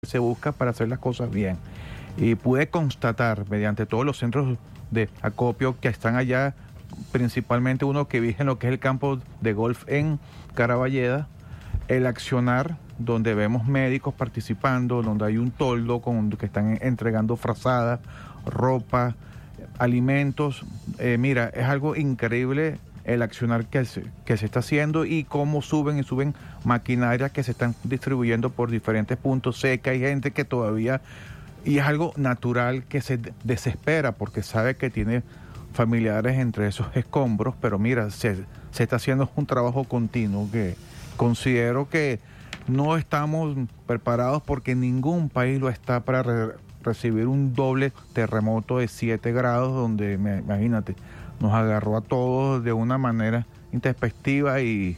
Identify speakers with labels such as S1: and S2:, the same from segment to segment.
S1: se busca para hacer las cosas bien. Y pude constatar mediante todos los centros de acopio que están allá, principalmente uno que vi en lo que es el campo de golf en Caraballeda, el accionar donde vemos médicos participando, donde hay un toldo que están entregando frazadas, ropa, alimentos. Mira, es algo increíble el accionar que se está haciendo y cómo suben maquinarias que se están distribuyendo por diferentes puntos. Sé que hay gente que todavía, y es algo natural, que se desespera porque sabe que tiene familiares entre esos escombros, pero mira, se está haciendo un trabajo continuo que considero que no estamos preparados porque ningún país lo está para recibir un doble terremoto de 7 grados donde, imagínate, nos agarró a todos de una manera intempestiva,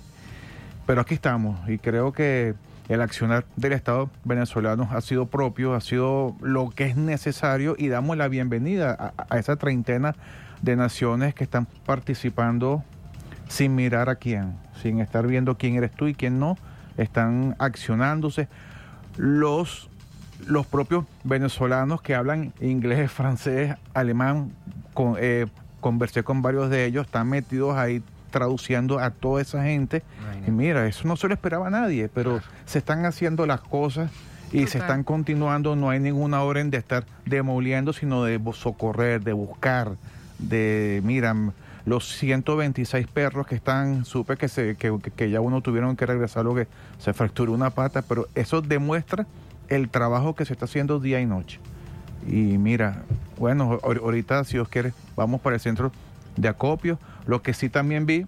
S1: pero aquí estamos y creo que el accionar del Estado venezolano ha sido propio, ha sido lo que es necesario y damos la bienvenida a esa treintena de naciones que están participando sin mirar a quién, sin estar viendo quién eres tú y quién no, están accionándose. Los propios venezolanos que hablan inglés, francés, alemán, conversé con varios de ellos, están metidos ahí traduciendo a toda esa gente. Y mira, eso no se lo esperaba a nadie, pero se están haciendo las cosas y se están continuando. No hay ninguna orden de estar demoliendo, sino de socorrer, de buscar, mira, los 126 perros que están, supe que ya uno tuvieron que regresar, lo que se fracturó una pata, pero eso demuestra el trabajo que se está haciendo día y noche. Y mira, bueno, ahorita, si Dios quiere, vamos para el centro de acopio. Lo que sí también vi,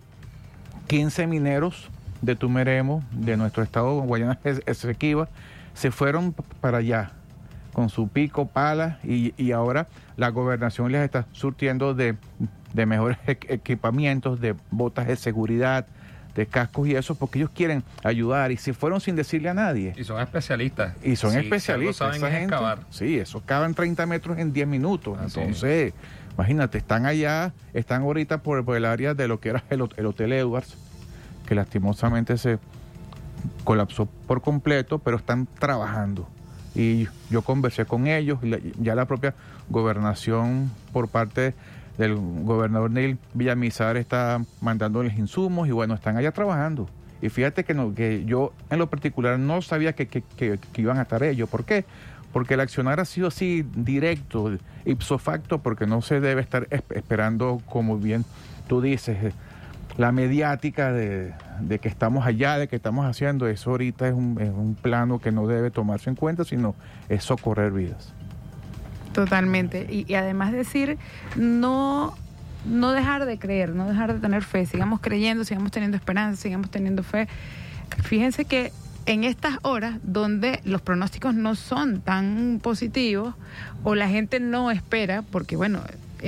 S1: 15 mineros de Tumeremo, de nuestro estado, Guayana Esequiba, se fueron para allá con su pico, pala, y ahora la gobernación les está surtiendo de mejores equipamientos, de botas de seguridad, de cascos y eso, porque ellos quieren ayudar y se fueron sin decirle a nadie.
S2: Y son especialistas.
S1: Y son especialistas.
S2: Si saben excavar.
S1: Sí, eso cavan 30 metros en 10 minutos.
S2: Así
S1: entonces, imagínate, están allá, están ahorita por el área de lo que era el Hotel Edwards, que lastimosamente se colapsó por completo, pero están trabajando. Y yo conversé con ellos, ya la propia gobernación por parte del gobernador Neil Villamizar está mandándoles insumos y bueno, están allá trabajando. Y fíjate que yo en lo particular no sabía que iban a estar ellos. ¿Por qué? Porque el accionar ha sido así directo, ipso facto, porque no se debe estar esperando, como bien tú dices, la mediática de que estamos allá, de que estamos haciendo. Eso ahorita es un plano que no debe tomarse en cuenta, sino es socorrer vidas.
S3: Totalmente. Y además decir, no dejar de creer, no dejar de tener fe. Sigamos creyendo, sigamos teniendo esperanza, sigamos teniendo fe. Fíjense que en estas horas donde los pronósticos no son tan positivos o la gente no espera, porque bueno,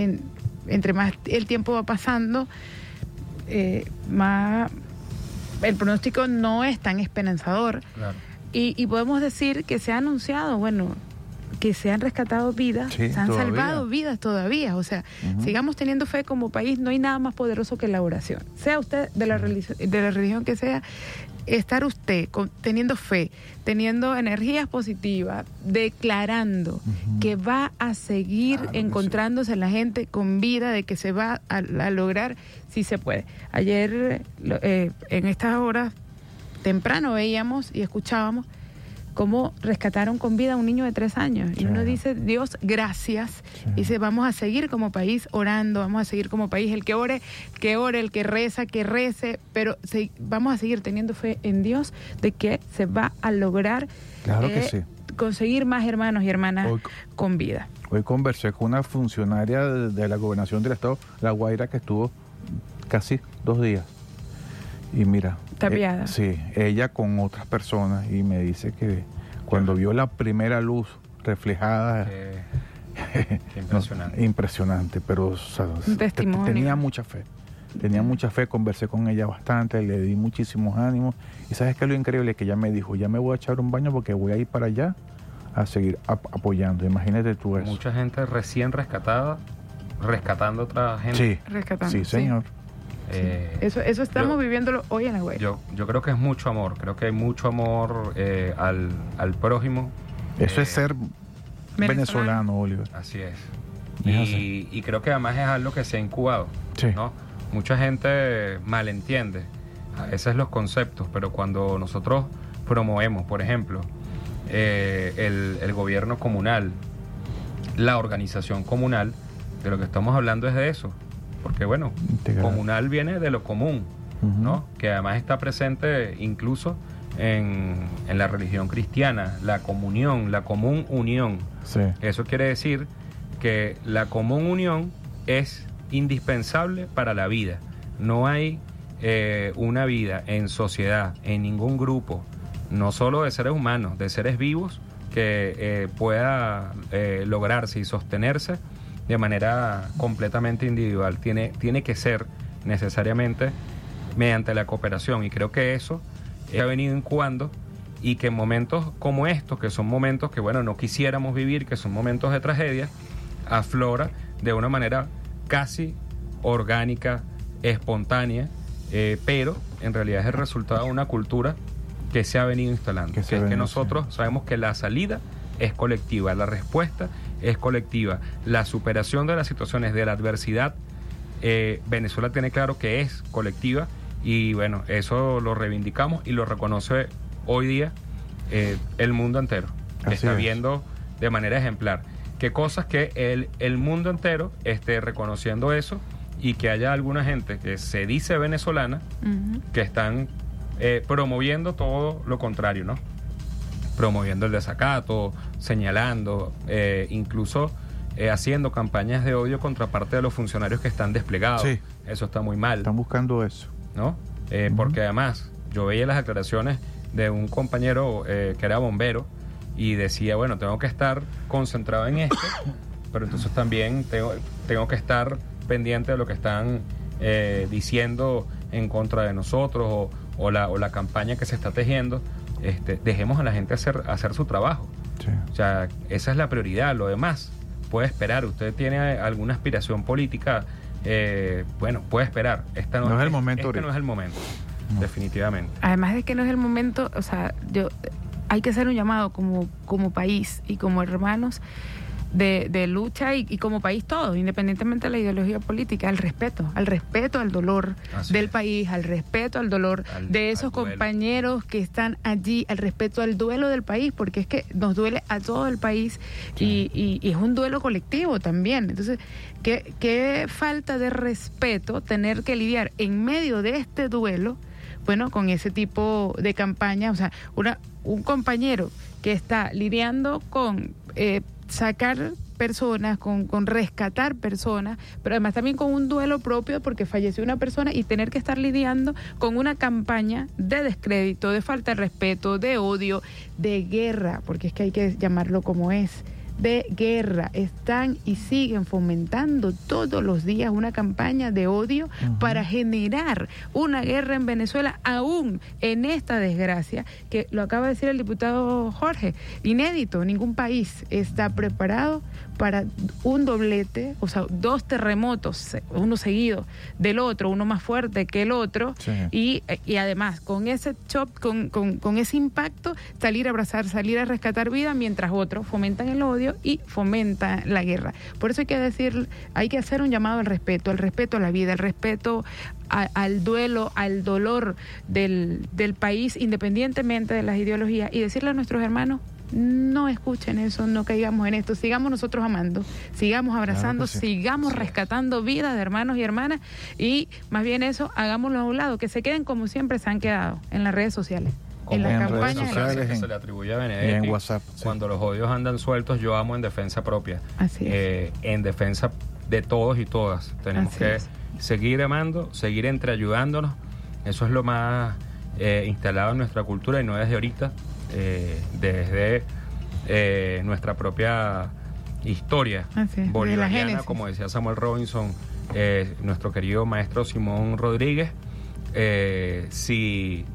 S3: entre más el tiempo va pasando, más el pronóstico no es tan esperanzador. Claro. Y podemos decir que se ha anunciado, bueno, que se han rescatado vidas, sí, se han salvado vidas todavía. O sea, sigamos teniendo fe como país. No hay nada más poderoso que la oración. Sea usted de la religión que sea, estar usted teniendo fe, teniendo energías positivas, declarando que va a seguir encontrándose la gente con vida, de que se va a lograr, si se puede. Ayer, en estas horas, temprano veíamos y escuchábamos cómo rescataron con vida a un niño de 3 años. Y uno dice, Dios, gracias. Y dice, vamos a seguir como país orando, vamos a seguir como país. El que ore, el que reza, que rece, pero vamos a seguir teniendo fe en Dios de que se va a lograr conseguir más hermanos y hermanas con vida.
S1: Hoy conversé con una funcionaria de la gobernación del estado, La Guaira, que estuvo casi 2 días. Y mira,
S3: tapiada.
S1: Sí, ella con otras personas, y me dice que cuando vio la primera luz reflejada, impresionante, pero o sea, tenía mucha fe, conversé con ella bastante, le di muchísimos ánimos, y sabes que lo increíble es que ella me dijo, ya me voy a echar un baño porque voy a ir para allá a seguir apoyando. Imagínate tú eso.
S2: Mucha gente recién rescatada, rescatando a otra gente.
S1: Sí,
S3: rescatando,
S1: sí, señor.
S3: Eso estamos viviéndolo hoy en la web.
S2: Yo creo que es mucho amor, creo que hay mucho amor al prójimo,
S1: Eso es ser venezolano, Oliver.
S2: Así es. Y creo que además es algo que se ha incubado,
S1: sí,
S2: ¿no? Mucha gente malentiende a veces los conceptos, pero cuando nosotros promovemos, por ejemplo, el gobierno comunal, la organización comunal, de lo que estamos hablando es de eso, porque bueno, comunal viene de lo común, ¿no? Que además está presente incluso en la religión cristiana, la comunión, la común unión.
S1: Sí.
S2: Eso quiere decir que la común unión es indispensable para la vida. No hay una vida en sociedad, en ningún grupo, no solo de seres humanos, de seres vivos, que pueda lograrse y sostenerse de manera completamente individual. Tiene que ser necesariamente mediante la cooperación, y creo que eso ha venido incubando, y que en momentos como estos, que son momentos que bueno, no quisiéramos vivir, que son momentos de tragedia, aflora de una manera casi orgánica, espontánea, pero en realidad es el resultado de una cultura que se ha venido instalando, que es que nosotros sabemos que la salida es colectiva, la respuesta es colectiva, la superación de las situaciones de la adversidad, Venezuela tiene claro que es colectiva, y bueno, eso lo reivindicamos y lo reconoce hoy día el mundo entero. Está viendo de manera ejemplar qué cosas que el mundo entero esté reconociendo eso, y que haya alguna gente que se dice venezolana que están promoviendo todo lo contrario, ¿no? Promoviendo el desacato, señalando, incluso haciendo campañas de odio contra parte de los funcionarios que están desplegados.
S1: Sí.
S2: Eso está muy mal.
S1: Están buscando eso,
S2: ¿no? Porque además yo veía las declaraciones de un compañero que era bombero y decía, bueno, tengo que estar concentrado en esto, pero entonces también tengo que estar pendiente de lo que están diciendo en contra de nosotros, o la campaña que se está tejiendo. Dejemos a la gente hacer su trabajo.
S1: Sí.
S2: O sea, esa es la prioridad. Lo demás puede esperar. Usted tiene alguna aspiración política, bueno, puede esperar.
S1: No es el momento.
S2: No es el momento, definitivamente.
S3: Además de que no es el momento, o sea, hay que hacer un llamado como país y como hermanos de lucha, y como país todos, independientemente de la ideología política, al respeto al dolor del país, al respeto al dolor de esos compañeros que están allí, al respeto al duelo del país, porque es que nos duele a todo el país, y es un duelo colectivo también. Entonces, qué falta de respeto tener que lidiar en medio de este duelo, bueno, con ese tipo de campaña. O sea, un compañero que está lidiando con sacar personas, con rescatar personas, pero además también con un duelo propio porque falleció una persona, y tener que estar lidiando con una campaña de descrédito, de falta de respeto, de odio, de guerra, porque es que hay que llamarlo como es, de guerra. Están y siguen fomentando todos los días una campaña de odio para generar una guerra en Venezuela, aún en esta desgracia, que lo acaba de decir el diputado Jorge, inédito. Ningún país está preparado para un doblete, o sea, 2 terremotos, uno seguido del otro, uno más fuerte que el otro, y además con ese shock, con ese impacto, salir a abrazar, salir a rescatar vida, mientras otros fomentan el odio y fomentan la guerra. Por eso hay que hacer un llamado al respeto a la vida, al respeto al duelo, al dolor del país, independientemente de las ideologías, y decirle a nuestros hermanos: no escuchen eso, no caigamos en esto, sigamos nosotros amando, sigamos abrazando, sigamos rescatando vidas de hermanos y hermanas, y más bien eso, hagámoslo a un lado, que se queden como siempre se han quedado, en las redes sociales. En las campañas
S2: que se le atribuye a Benedetti,
S1: en WhatsApp.
S2: Cuando los odios andan sueltos, yo amo en defensa propia.
S3: Así es.
S2: En defensa de todos y todas. Tenemos que seguir amando, seguir entreayudándonos. Eso es lo más instalado en nuestra cultura, y no desde ahorita, desde nuestra propia historia bolivariana, como decía Samuel Robinson, nuestro querido maestro Simón Rodríguez. Si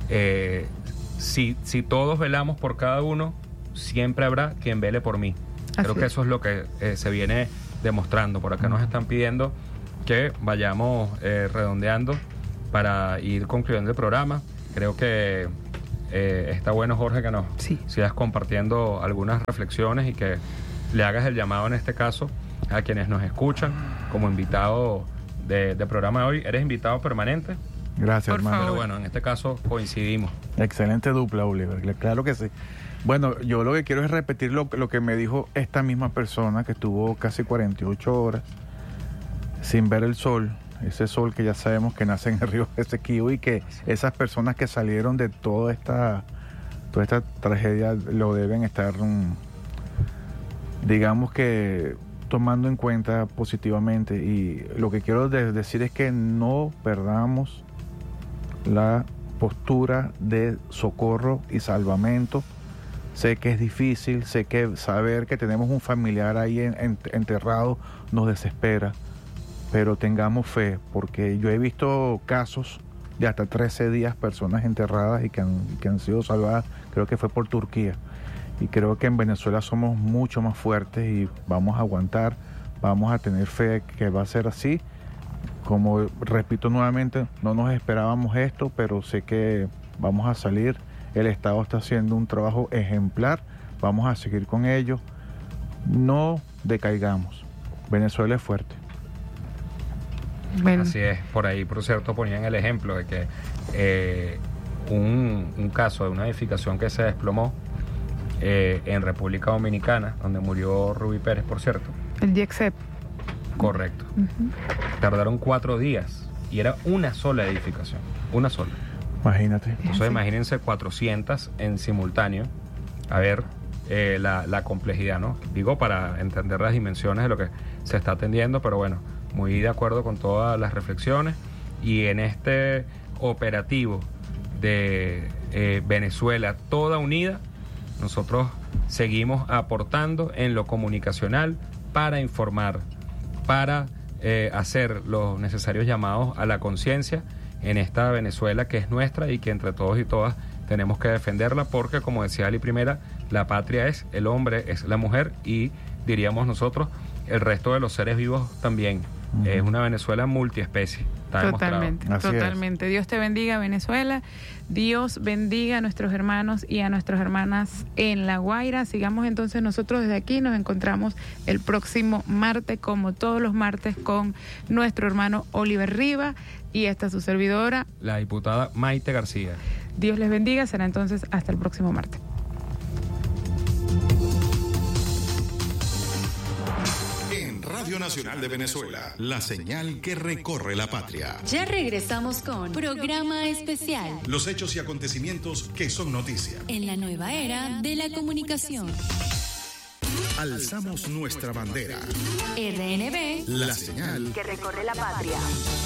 S2: todos velamos por cada uno, siempre habrá quien vele por mí. Creo que eso es lo que se viene demostrando. Por acá nos están pidiendo que vayamos redondeando para ir concluyendo el programa. Creo que está bueno, Jorge, que nos sigas compartiendo algunas reflexiones y que le hagas el llamado en este caso a quienes nos escuchan como invitado de programa de hoy. ¿Eres invitado permanente?
S1: Gracias,
S2: por
S1: hermano.
S2: Pero bueno, en este caso coincidimos.
S1: Excelente dupla, Oliver. Claro que sí. Bueno, yo lo que quiero es repetir lo que me dijo esta misma persona que estuvo casi 48 horas sin ver el sol. Ese sol que ya sabemos que nace en el río Esequibo, y que esas personas que salieron de toda esta tragedia lo deben estar, digamos que, tomando en cuenta positivamente. Y lo que quiero decir es que no perdamos la postura de socorro y salvamento. Sé que es difícil, sé que saber que tenemos un familiar ahí enterrado nos desespera, pero tengamos fe, porque yo he visto casos de hasta 13 días, personas enterradas y que han sido salvadas. Creo que fue por Turquía, y creo que en Venezuela somos mucho más fuertes y vamos a aguantar, vamos a tener fe que va a ser así. Como repito nuevamente, no nos esperábamos esto, pero sé que vamos a salir. El Estado está haciendo un trabajo ejemplar, vamos a seguir con ello. No decaigamos, Venezuela es fuerte.
S2: Bueno. Así es, por ahí, por cierto, ponían el ejemplo de que un caso de una edificación que se desplomó en República Dominicana, donde murió Rubí Pérez, por cierto.
S3: El DIECSEP.
S2: Correcto. Tardaron 4 días y era una sola edificación, una sola.
S1: Imagínate.
S2: Entonces imagínense 400 en simultáneo. A ver la complejidad, ¿no? Digo, para entender las dimensiones de lo que se está atendiendo, pero bueno, muy de acuerdo con todas las reflexiones. Y en este operativo de Venezuela toda unida, nosotros seguimos aportando en lo comunicacional para informar, para hacer los necesarios llamados a la conciencia en esta Venezuela que es nuestra y que entre todos y todas tenemos que defenderla, porque, como decía Ali Primera, la patria es el hombre, es la mujer y, diríamos nosotros, el resto de los seres vivos también. Es una Venezuela multiespecie.
S3: Totalmente. Dios te bendiga, Venezuela. Dios bendiga a nuestros hermanos y a nuestras hermanas en La Guaira. Sigamos entonces nosotros desde aquí. Nos encontramos el próximo martes, como todos los martes, con nuestro hermano Oliver Riva y esta su servidora,
S2: la diputada Maite García.
S3: Dios les bendiga. Será entonces hasta el próximo martes.
S4: Radio Nacional de Venezuela, la señal que recorre la patria.
S5: Ya regresamos con Programa Especial.
S4: Los hechos y acontecimientos que son noticia.
S5: En la nueva era de la comunicación.
S4: Alzamos nuestra bandera.
S5: RNB,
S4: la señal
S5: que recorre la patria.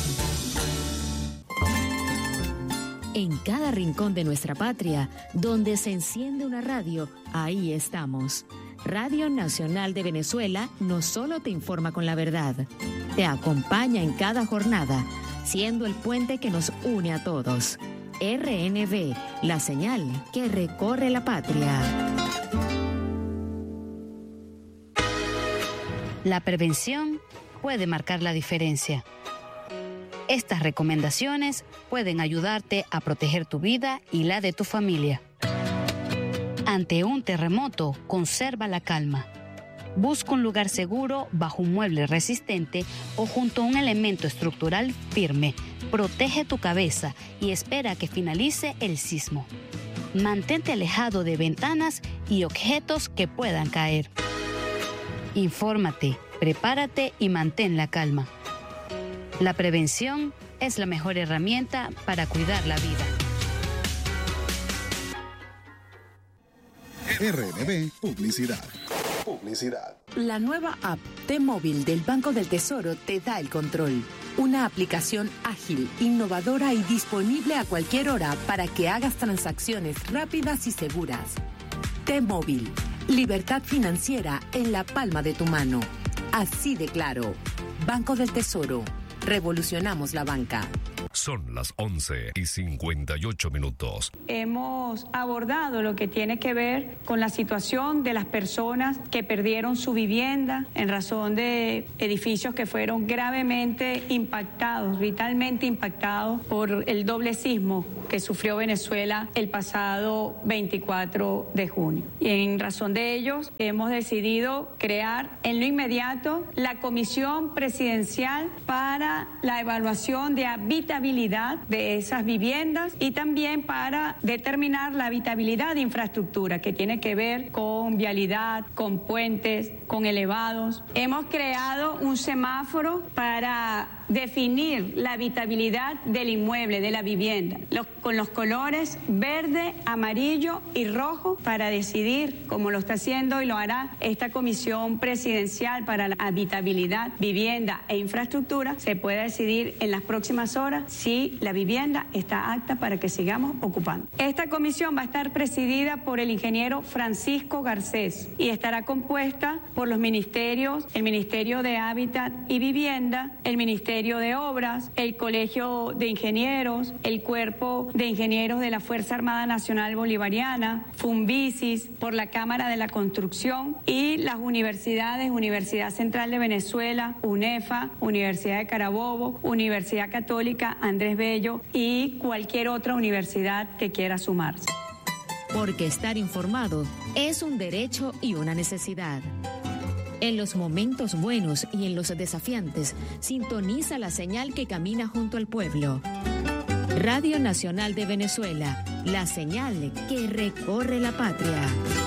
S5: En cada rincón de nuestra patria, donde se enciende una radio, ahí estamos. Radio Nacional de Venezuela no solo te informa con la verdad, te acompaña en cada jornada, siendo el puente que nos une a todos. RNB, la señal que recorre la patria. La prevención puede marcar la diferencia. Estas recomendaciones pueden ayudarte a proteger tu vida y la de tu familia. Ante un terremoto, conserva la calma. Busca un lugar seguro bajo un mueble resistente o junto a un elemento estructural firme. Protege tu cabeza y espera a que finalice el sismo. Mantente alejado de ventanas y objetos que puedan caer. Infórmate, prepárate y mantén la calma. La prevención es la mejor herramienta para cuidar la vida.
S4: RNB Publicidad.
S6: La nueva app T-Móvil del Banco del Tesoro te da el control. Una aplicación ágil, innovadora y disponible a cualquier hora para que hagas transacciones rápidas y seguras. T-Móvil, libertad financiera en la palma de tu mano. Así de claro. Banco del Tesoro. Revolucionamos la banca.
S7: Son las 11:58.
S8: Hemos abordado lo que tiene que ver con la situación de las personas que perdieron su vivienda en razón de edificios que fueron gravemente impactados, vitalmente impactados por el doble sismo que sufrió Venezuela el pasado 24 de junio. Y en razón de ellos hemos decidido crear en lo inmediato la Comisión Presidencial para la evaluación de habitabilidad de esas viviendas y también para determinar la habitabilidad de infraestructura que tiene que ver con vialidad, con puentes, con elevados. Hemos creado un semáforo para definir la habitabilidad del inmueble, de la vivienda, con los colores verde, amarillo y rojo para decidir, como lo está haciendo y lo hará esta Comisión Presidencial para la Habitabilidad, Vivienda e Infraestructura, se pueda decidir en las próximas horas si la vivienda está apta para que sigamos ocupando. Esta comisión va a estar presidida por el ingeniero Francisco Garcés y estará compuesta por los ministerios, el Ministerio de Hábitat y Vivienda, el Ministerio de Obras, el Colegio de Ingenieros, el Cuerpo de Ingenieros de la Fuerza Armada Nacional Bolivariana, Funvisis, por la Cámara de la Construcción y las universidades, Universidad Central de Venezuela, UNEFA, Universidad de Carabobo, Universidad Católica Andrés Bello y cualquier otra universidad que quiera sumarse.
S6: Porque estar informado es un derecho y una necesidad. En los momentos buenos y en los desafiantes, sintoniza la señal que camina junto al pueblo. Radio Nacional de Venezuela, la señal que recorre la patria.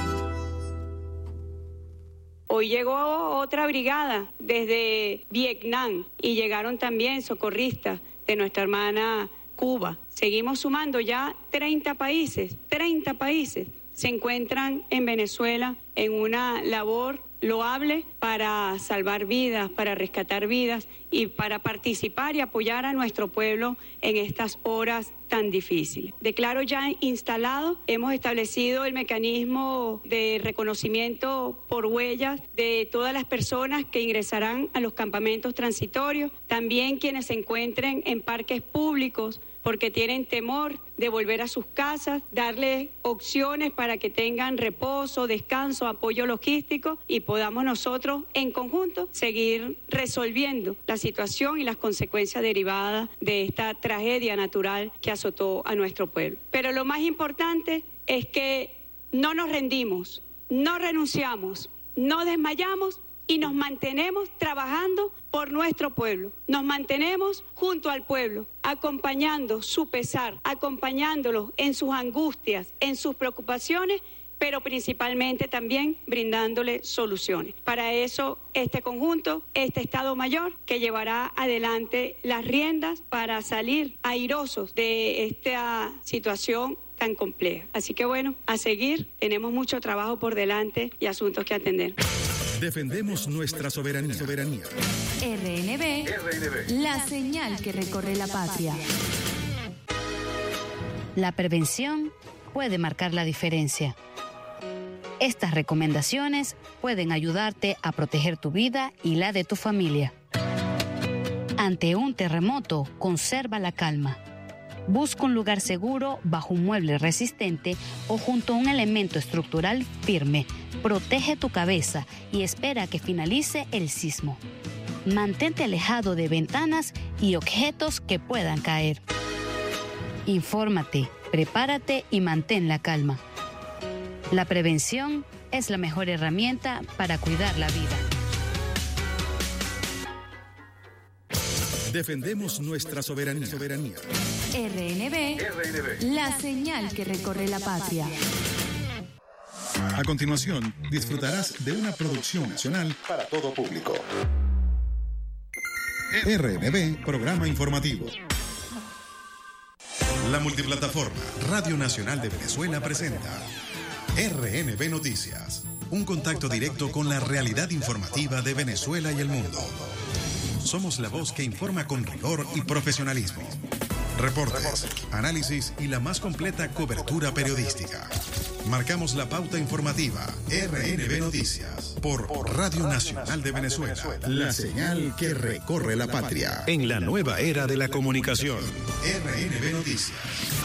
S8: Hoy llegó otra brigada desde Vietnam y llegaron también socorristas de nuestra hermana Cuba. Seguimos sumando ya 30 países se encuentran en Venezuela en una labor loable para salvar vidas, para rescatar vidas y para participar y apoyar a nuestro pueblo en estas horas tan difíciles. Declaro ya instalado, hemos establecido el mecanismo de reconocimiento por huellas de todas las personas que ingresarán a los campamentos transitorios, también quienes se encuentren en parques públicos porque tienen temor de volver a sus casas, darles opciones para que tengan reposo, descanso, apoyo logístico y podamos nosotros en conjunto seguir resolviendo la situación y las consecuencias derivadas de esta tragedia natural que azotó a nuestro pueblo. Pero lo más importante es que no nos rendimos, no renunciamos, no desmayamos y nos mantenemos trabajando por nuestro pueblo. Nos mantenemos junto al pueblo, acompañando su pesar, acompañándolos en sus angustias, en sus preocupaciones, pero principalmente también brindándole soluciones. Para eso, este conjunto, este Estado Mayor, que llevará adelante las riendas para salir airosos de esta situación tan compleja. Así que bueno, a seguir, tenemos mucho trabajo por delante y asuntos que atender.
S4: Defendemos nuestra soberanía.
S6: RNB, la señal que recorre la patria.
S5: La prevención puede marcar la diferencia. Estas recomendaciones pueden ayudarte a proteger tu vida y la de tu familia. Ante un terremoto, conserva la calma. Busca un lugar seguro bajo un mueble resistente o junto a un elemento estructural firme. Protege tu cabeza y espera a que finalice el sismo. Mantente alejado de ventanas y objetos que puedan caer. Infórmate, prepárate y mantén la calma. La prevención es la mejor herramienta para cuidar la vida.
S4: Defendemos nuestra soberanía.
S6: RNB, la señal que recorre la patria.
S4: A continuación, disfrutarás de una producción nacional para todo público. RNB, programa informativo. La multiplataforma Radio Nacional de Venezuela presenta RNB Noticias, un contacto directo con la realidad informativa de Venezuela y el mundo. Somos la voz que informa con rigor y profesionalismo. Reportes, análisis y la más completa cobertura periodística. Marcamos la pauta informativa. RNB Noticias. Por Radio Nacional de Venezuela. La señal que recorre la patria. En la nueva era de la comunicación. RNB Noticias.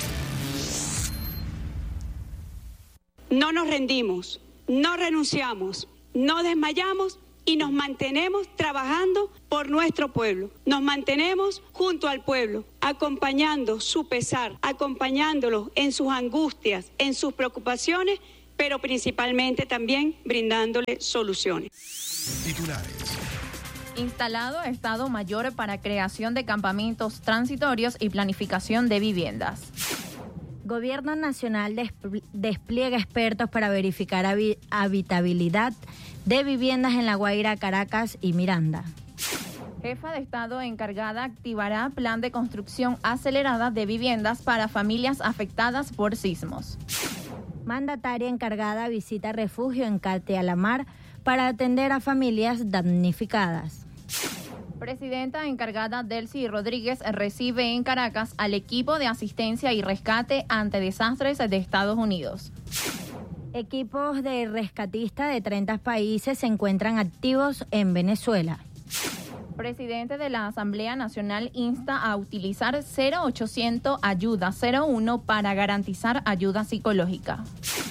S8: No nos rendimos, no renunciamos, no desmayamos y nos mantenemos trabajando por nuestro pueblo. Nos mantenemos junto al pueblo, acompañando su pesar, acompañándolos en sus angustias, en sus preocupaciones, pero principalmente también brindándole soluciones.
S4: Titulares.
S7: Instalado Estado Mayor para creación de campamentos transitorios y planificación de viviendas.
S9: Gobierno Nacional despliega expertos para verificar habitabilidad de viviendas en La Guaira, Caracas y Miranda.
S7: Jefa de Estado encargada activará plan de construcción acelerada de viviendas para familias afectadas por sismos.
S9: Mandataria encargada visita refugio en Catealamar para atender a familias damnificadas.
S7: Presidenta encargada Delcy Rodríguez recibe en Caracas al equipo de asistencia y rescate ante desastres de Estados Unidos.
S9: Equipos de rescatistas de 30 países se encuentran activos en Venezuela.
S7: Presidente de la Asamblea Nacional insta a utilizar 0800 Ayuda 01 para garantizar ayuda psicológica.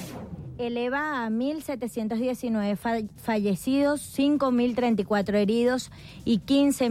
S9: Eleva a 1.719 fallecidos, 5.034 heridos y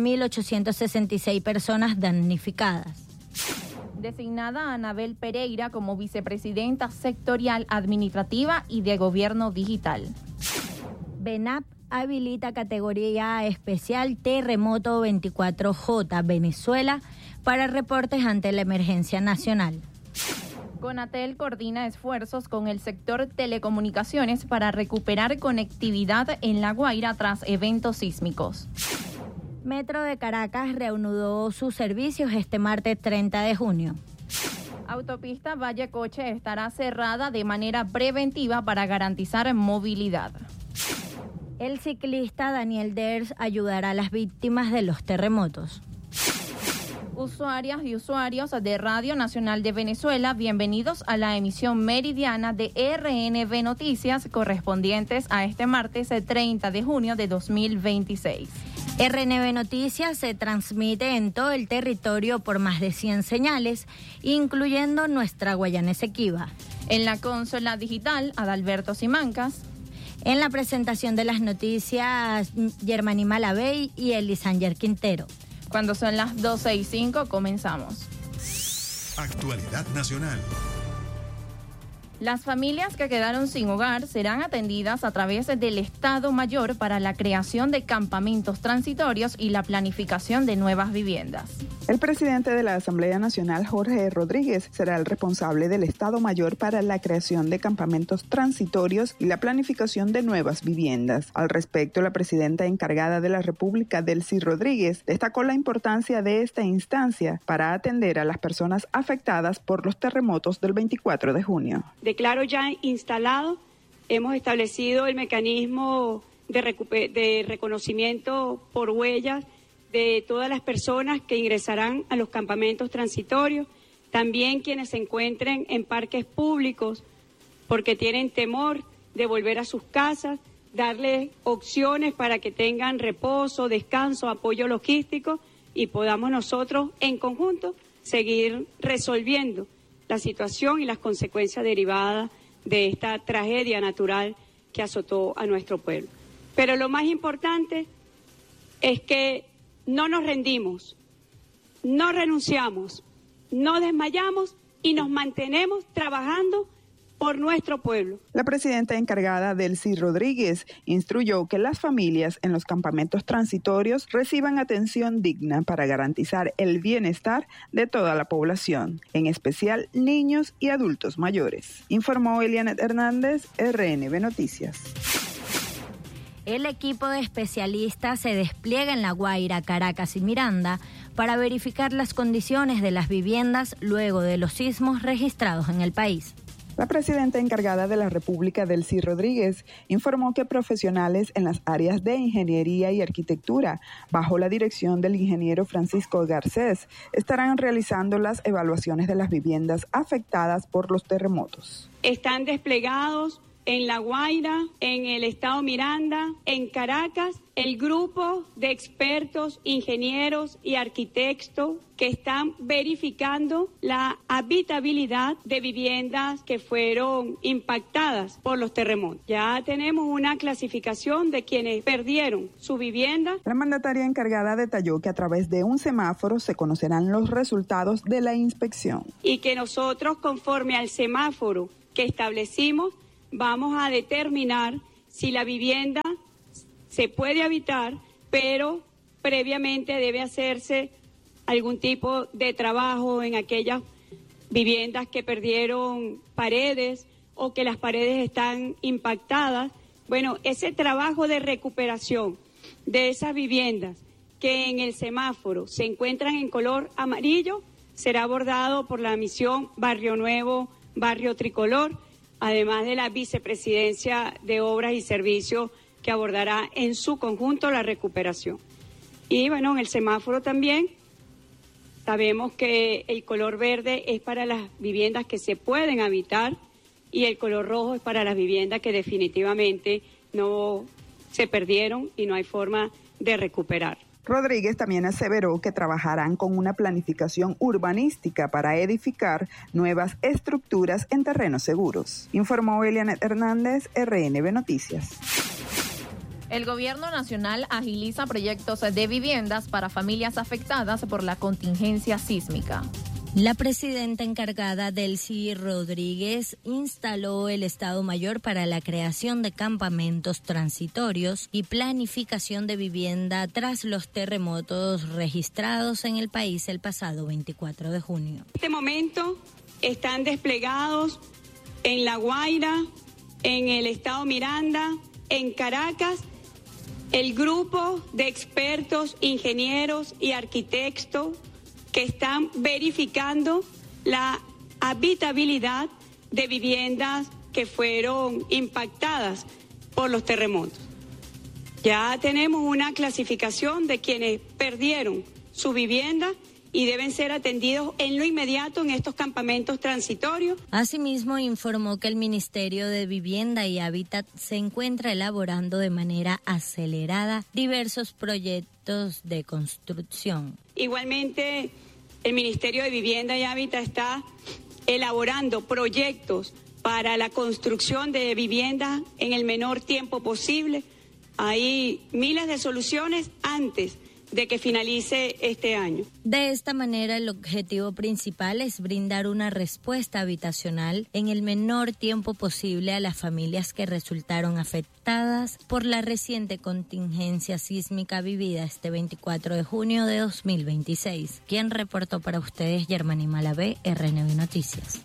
S9: 15.866 personas damnificadas.
S7: Designada Anabel Pereira como vicepresidenta sectorial administrativa y de gobierno digital.
S9: BENAP habilita categoría especial Terremoto 24J Venezuela para reportes ante la emergencia nacional.
S7: Conatel coordina esfuerzos con el sector telecomunicaciones para recuperar conectividad en La Guaira tras eventos sísmicos.
S9: Metro de Caracas reanudó sus servicios este martes 30 de junio.
S7: Autopista Valle Coche estará cerrada de manera preventiva para garantizar movilidad.
S9: El ciclista Daniel Ders ayudará a las víctimas de los terremotos.
S7: Usuarias y usuarios de Radio Nacional de Venezuela, bienvenidos a la emisión meridiana de RNB Noticias correspondientes a este martes 30 de junio de 2026.
S9: RNB Noticias se transmite en todo el territorio por más de 100 señales, incluyendo nuestra Guayana Esequiba.
S7: En la consola digital, Adalberto Simancas.
S9: En la presentación de las noticias, Germany Malabey y Elisanger Quintero.
S7: Cuando son las 12:05, comenzamos.
S4: Actualidad nacional.
S7: Las familias que quedaron sin hogar serán atendidas a través del Estado Mayor para la creación de campamentos transitorios y la planificación de nuevas viviendas.
S10: El presidente de la Asamblea Nacional, Jorge Rodríguez, será el responsable del Estado Mayor para la creación de campamentos transitorios y la planificación de nuevas viviendas. Al respecto, la presidenta encargada de la República, Delcy Rodríguez, destacó la importancia de esta instancia para atender a las personas afectadas por los terremotos del 24 de junio.
S8: Declaro ya instalado, hemos establecido el mecanismo de reconocimiento por huellas de todas las personas que ingresarán a los campamentos transitorios, también quienes se encuentren en parques públicos porque tienen temor de volver a sus casas, darles opciones para que tengan reposo, descanso, apoyo logístico y podamos nosotros en conjunto seguir resolviendo la situación y las consecuencias derivadas de esta tragedia natural que azotó a nuestro pueblo. Pero lo más importante es que no nos rendimos, no renunciamos, no desmayamos y nos mantenemos trabajando por nuestro pueblo.
S10: La presidenta encargada, Delcy Rodríguez, instruyó que las familias en los campamentos transitorios reciban atención digna para garantizar el bienestar de toda la población, en especial niños y adultos mayores. Informó Elianet Hernández, RNB Noticias.
S9: El equipo de especialistas se despliega en La Guaira, Caracas y Miranda para verificar las condiciones de las viviendas luego de los sismos registrados en el país.
S10: La presidenta encargada de la República, Delcy Rodríguez, informó que profesionales en las áreas de ingeniería y arquitectura, bajo la dirección del ingeniero Francisco Garcés, estarán realizando las evaluaciones de las viviendas afectadas por los terremotos.
S8: Están desplegados en La Guaira, en el estado Miranda, en Caracas, el grupo de expertos, ingenieros y arquitectos que están verificando la habitabilidad de viviendas que fueron impactadas por los terremotos. Ya tenemos una clasificación de quienes perdieron su vivienda.
S10: La mandataria encargada detalló que a través de un semáforo se conocerán los resultados de la inspección.
S8: Y que nosotros, conforme al semáforo que establecimos, vamos a determinar si la vivienda se puede habitar, pero previamente debe hacerse algún tipo de trabajo en aquellas viviendas que perdieron paredes o que las paredes están impactadas. Bueno, ese trabajo de recuperación de esas viviendas que en el semáforo se encuentran en color amarillo será abordado por la misión Barrio Nuevo, Barrio Tricolor, además de la Vicepresidencia de Obras y Servicios que abordará en su conjunto la recuperación. Y bueno, en el semáforo también sabemos que el color verde es para las viviendas que se pueden habitar y el color rojo es para las viviendas que definitivamente no se perdieron y no hay forma de recuperar.
S10: Rodríguez también aseveró que trabajarán con una planificación urbanística para edificar nuevas estructuras en terrenos seguros. Informó Elianet Hernández, RNB Noticias.
S7: El Gobierno Nacional agiliza proyectos de viviendas para familias afectadas por la contingencia sísmica.
S9: La presidenta encargada, Delcy Rodríguez, instaló el Estado Mayor para la creación de campamentos transitorios y planificación de vivienda tras los terremotos registrados en el país el pasado 24 de junio.
S8: En este momento están desplegados en La Guaira, en el estado Miranda, en Caracas, el grupo de expertos, ingenieros y arquitectos que están verificando la habitabilidad de viviendas que fueron impactadas por los terremotos. Ya tenemos una clasificación de quienes perdieron su vivienda y deben ser atendidos en lo inmediato en estos campamentos transitorios.
S9: Asimismo, informó que el Ministerio de Vivienda y Hábitat se encuentra elaborando de manera acelerada diversos proyectos de construcción.
S8: Igualmente, el Ministerio de Vivienda y Hábitat está elaborando proyectos para la construcción de viviendas en el menor tiempo posible. Hay miles de soluciones antes de que finalice este año.
S9: De esta manera, el objetivo principal es brindar una respuesta habitacional en el menor tiempo posible a las familias que resultaron afectadas por la reciente contingencia sísmica vivida este 24 de junio de 2026. Quien reportó para ustedes, Germany Malavé, RNB Noticias.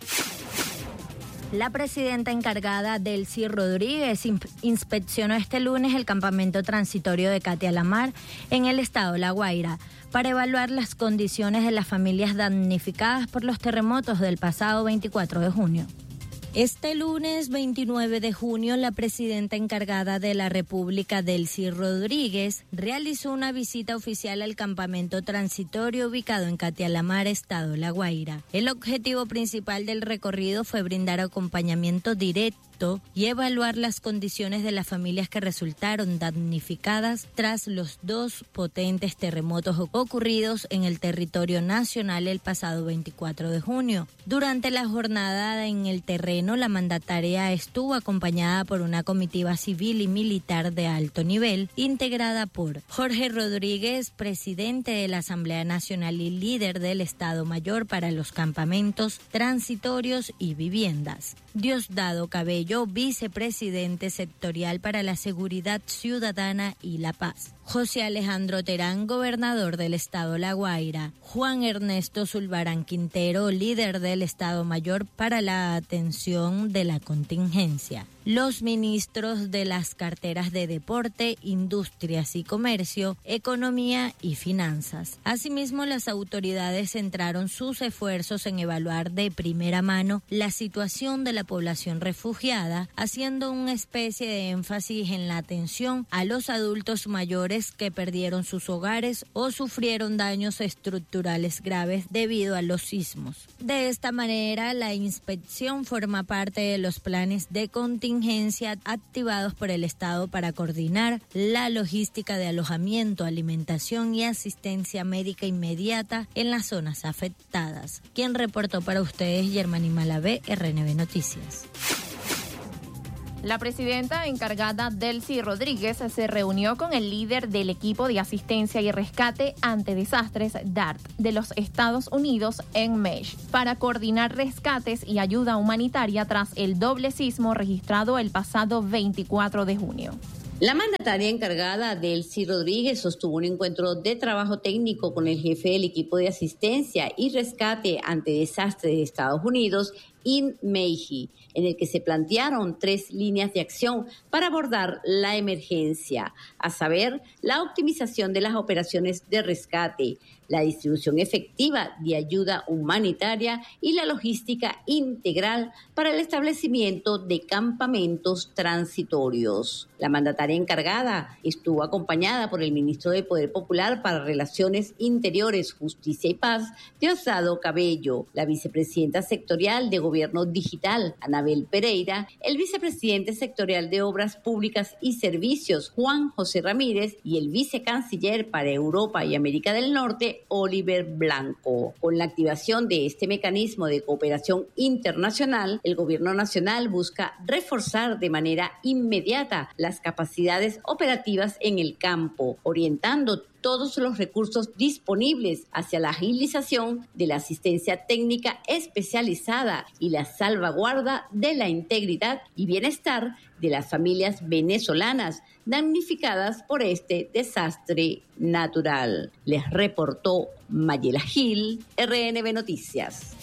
S9: La presidenta encargada, Delcy Rodríguez, inspeccionó este lunes el campamento transitorio de Catia La Mar en el estado La Guaira para evaluar las condiciones de las familias damnificadas por los terremotos del pasado 24 de junio. Este lunes 29 de junio, la presidenta encargada de la República, Delcy Rodríguez, realizó una visita oficial al campamento transitorio ubicado en Catia La Mar, estado La Guaira. El objetivo principal del recorrido fue brindar acompañamiento directo y evaluar las condiciones de las familias que resultaron damnificadas tras los dos potentes terremotos ocurridos en el territorio nacional el pasado 24 de junio. Durante la jornada en el terreno, la mandataria estuvo acompañada por una comitiva civil y militar de alto nivel, integrada por Jorge Rodríguez, presidente de la Asamblea Nacional y líder del Estado Mayor para los campamentos transitorios y viviendas; Diosdado Cabello, vicepresidente sectorial para la Seguridad Ciudadana y la Paz; José Alejandro Terán, gobernador del estado La Guaira, Juan Ernesto Zulbarán Quintero, líder del Estado Mayor para la atención de la contingencia, los ministros de las carteras de Deporte, Industrias y Comercio, Economía y Finanzas. Asimismo, las autoridades centraron sus esfuerzos en evaluar de primera mano la situación de la población refugiada, haciendo una especie de énfasis en la atención a los adultos mayores que perdieron sus hogares o sufrieron daños estructurales graves debido a los sismos. De esta manera, la inspección forma parte de los planes de contingencia activados por el Estado para coordinar la logística de alojamiento, alimentación y asistencia médica inmediata en las zonas afectadas. Quien reportó para ustedes, Germany Malavé, RNB Noticias.
S7: La presidenta encargada Delcy Rodríguez se reunió con el líder del equipo de asistencia y rescate ante desastres DART de los Estados Unidos en Mesh para coordinar rescates y ayuda humanitaria tras el doble sismo registrado el pasado 24 de junio.
S11: La mandataria encargada, Delcy Rodríguez, sostuvo un encuentro de trabajo técnico con el jefe del equipo de asistencia y rescate ante desastres de Estados Unidos, in Meiji, en el que se plantearon 3 líneas de acción para abordar la emergencia, a saber, la optimización de las operaciones de rescate, la distribución efectiva de ayuda humanitaria y la logística integral para el establecimiento de campamentos transitorios. La mandataria encargada estuvo acompañada por el ministro de Poder Popular para Relaciones Interiores, Justicia y Paz, Diosdado Cabello, la vicepresidenta sectorial de Gobierno Digital, Anabel Pereira, el vicepresidente sectorial de Obras Públicas y Servicios, Juan José Ramírez, y el vicecanciller para Europa y América del Norte, Oliver Blanco. Con la activación de este mecanismo de cooperación internacional, el Gobierno Nacional busca reforzar de manera inmediata las capacidades operativas en el campo, orientando todos los recursos disponibles hacia la agilización de la asistencia técnica especializada y la salvaguarda de la integridad y bienestar de las familias venezolanas damnificadas por este desastre natural. Les reportó Mayela Gil, RNB Noticias.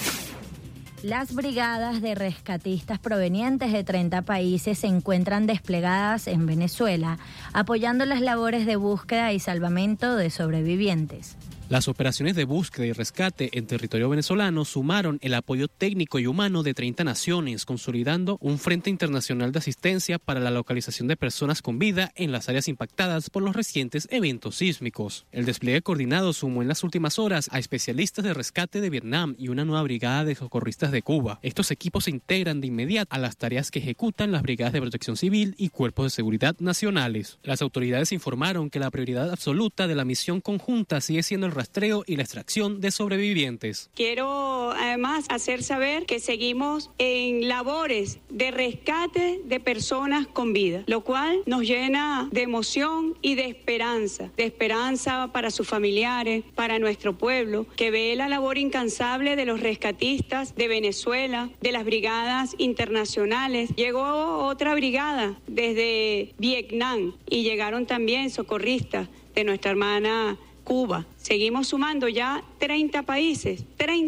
S9: Las brigadas de rescatistas provenientes de 30 países se encuentran desplegadas en Venezuela, apoyando las labores de búsqueda y salvamento de sobrevivientes.
S12: Las operaciones de búsqueda y rescate en territorio venezolano sumaron el apoyo técnico y humano de 30 naciones, consolidando un frente internacional de asistencia para la localización de personas con vida en las áreas impactadas por los recientes eventos sísmicos. El despliegue coordinado sumó en las últimas horas a especialistas de rescate de Vietnam y una nueva brigada de socorristas de Cuba. Estos equipos se integran de inmediato a las tareas que ejecutan las brigadas de protección civil y cuerpos de seguridad nacionales. Las autoridades informaron que la prioridad absoluta de la misión conjunta sigue siendo el rastreo y la extracción de sobrevivientes.
S8: Quiero además hacer saber que seguimos en labores de rescate de personas con vida, lo cual nos llena de emoción y de esperanza para sus familiares, para nuestro pueblo, que ve la labor incansable de los rescatistas de Venezuela, de las brigadas internacionales. Llegó otra brigada desde Vietnam y llegaron también socorristas de nuestra hermana Cuba. Seguimos sumando ya 30 países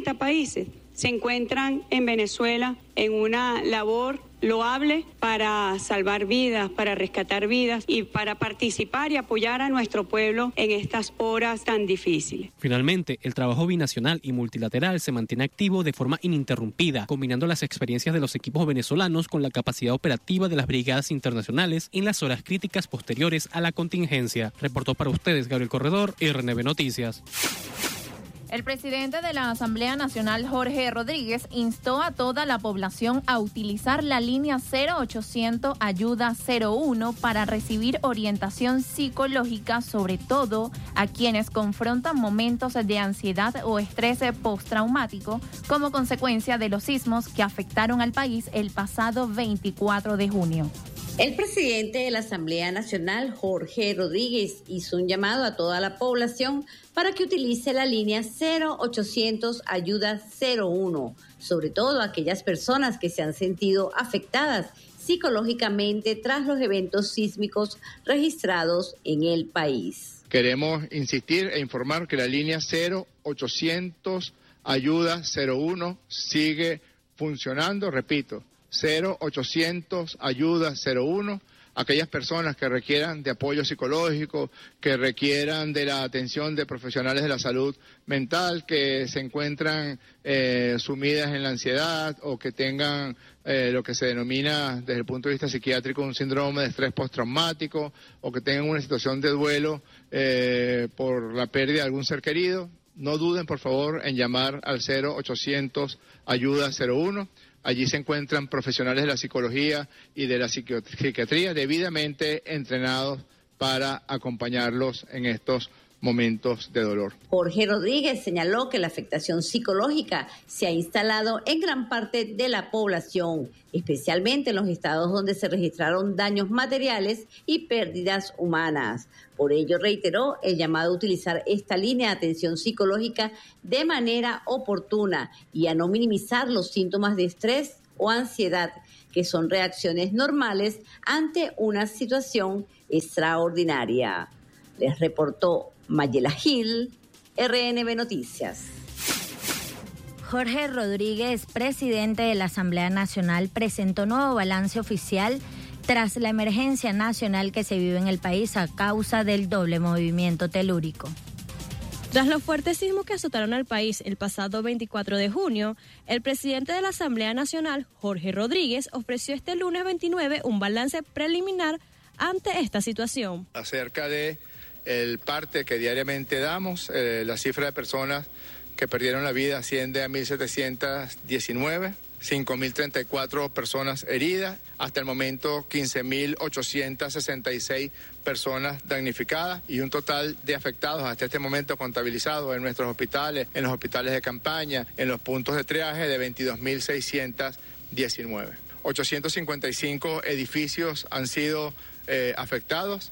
S8: se encuentran en Venezuela en una labor loable para salvar vidas, para rescatar vidas y para participar y apoyar a nuestro pueblo en estas horas tan difíciles.
S12: Finalmente, el trabajo binacional y multilateral se mantiene activo de forma ininterrumpida, combinando las experiencias de los equipos venezolanos con la capacidad operativa de las brigadas internacionales en las horas críticas posteriores a la contingencia. Reportó para ustedes Gabriel Corredor, RNB Noticias.
S7: El presidente de la Asamblea Nacional, Jorge Rodríguez, instó a toda la población a utilizar la línea 0800 Ayuda 01 para recibir orientación psicológica, sobre todo a quienes confrontan momentos de ansiedad o estrés postraumático como consecuencia de los sismos que afectaron al país el pasado 24 de junio.
S11: El presidente de la Asamblea Nacional, Jorge Rodríguez, hizo un llamado a toda la población para que utilice la línea 0800 Ayuda 01, sobre todo a aquellas personas que se han sentido afectadas, psicológicamente tras los eventos sísmicos registrados en el país.
S13: Queremos insistir e informar que la línea 0800 Ayuda 01 sigue funcionando, repito, 0800 Ayuda 01. Aquellas personas que requieran de apoyo psicológico, que requieran de la atención de profesionales de la salud mental, que se encuentran sumidas en la ansiedad o que tengan lo que se denomina desde el punto de vista psiquiátrico un síndrome de estrés postraumático o que tengan una situación de duelo por la pérdida de algún ser querido, no duden por favor en llamar al 0800 Ayuda 01. Allí se encuentran profesionales de la psicología y de la psiquiatría debidamente entrenados para acompañarlos en estos momentos de dolor.
S11: Jorge Rodríguez señaló que la afectación psicológica se ha instalado en gran parte de la población, especialmente en los estados donde se registraron daños materiales y pérdidas humanas. Por ello, reiteró el llamado a utilizar esta línea de atención psicológica de manera oportuna y a no minimizar los síntomas de estrés o ansiedad, que son reacciones normales ante una situación extraordinaria. Les reportó Mayela Gil, RNB Noticias.
S9: Jorge Rodríguez, presidente de la Asamblea Nacional, presentó nuevo balance oficial tras la emergencia nacional que se vive en el país a causa del doble movimiento telúrico.
S14: Tras los fuertes sismos que azotaron al país el pasado 24 de junio, el presidente de la Asamblea Nacional, Jorge Rodríguez, ofreció este lunes 29 un balance preliminar ante esta situación.
S13: Acerca de el parte que diariamente damos, la cifra de personas que perdieron la vida asciende a 1.719, 5.034 personas heridas, hasta el momento 15.866 personas damnificadas y un total de afectados hasta este momento contabilizados en nuestros hospitales, en los hospitales de campaña, en los puntos de triaje de 22.619. 855 edificios han sido afectados,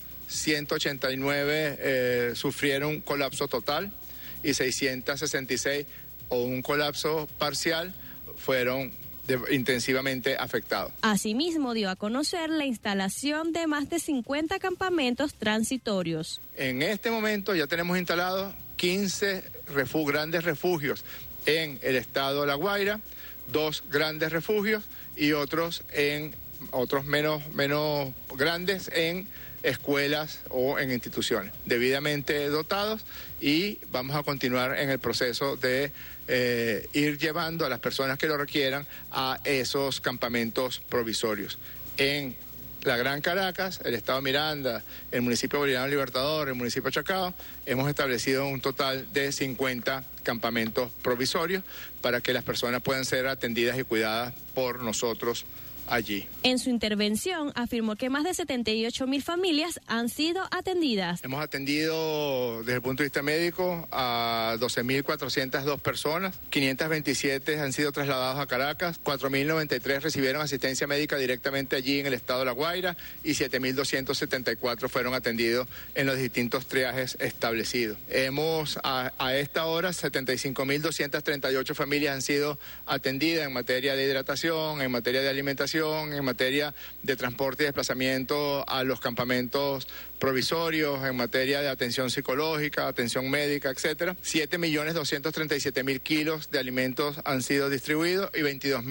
S13: 189 sufrieron un colapso total y 666 o un colapso parcial fueron intensivamente afectados.
S14: Asimismo, dio a conocer la instalación de más de 50 campamentos transitorios.
S13: En este momento ya tenemos instalados 15 grandes refugios en el estado de La Guaira, 2 grandes refugios y otros menos grandes en escuelas o en instituciones debidamente dotados, y vamos a continuar en el proceso de ir llevando a las personas que lo requieran a esos campamentos provisorios. En la Gran Caracas, el estado Miranda, el municipio Bolivariano Libertador, el municipio Chacao, hemos establecido un total de 50 campamentos provisorios para que las personas puedan ser atendidas y cuidadas por nosotros allí.
S14: En su intervención afirmó que más de 78.000 familias han sido atendidas.
S13: Hemos atendido desde el punto de vista médico a 12.402 personas, 527 han sido trasladados a Caracas, 4.093 recibieron asistencia médica directamente allí en el estado de La Guaira y 7.274 fueron atendidos en los distintos triajes establecidos. Hemos a esta hora 75.238 familias han sido atendidas en materia de hidratación, en materia de alimentación, en materia de transporte y desplazamiento a los campamentos provisorios, en materia de atención psicológica, atención médica, etcétera. 7.237.000 kilos de alimentos han sido distribuidos y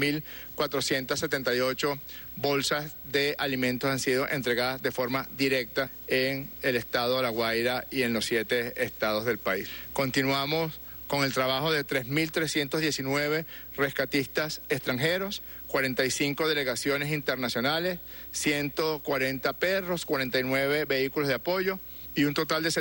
S13: 22.478 bolsas de alimentos han sido entregadas de forma directa en el estado de La Guaira y en los 7 estados del país. Continuamos con el trabajo de 3.319 rescatistas extranjeros, 45 delegaciones internacionales, 140 perros, 49 vehículos de apoyo y un total de